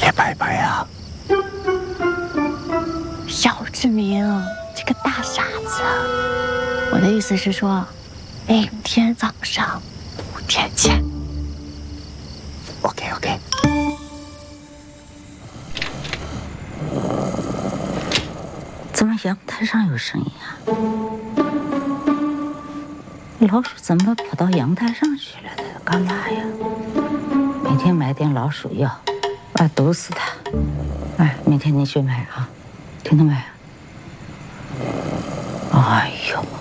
来拜拜啊！ 姚志明，这个大傻子，我的意思是说，明天早上5点前。 OK。 怎么阳台上有声音啊？老鼠怎么跑到阳台上去了？它干嘛呀？明天买点老鼠药，我要毒死它。哎，明天你去买啊，听到没？哎呦！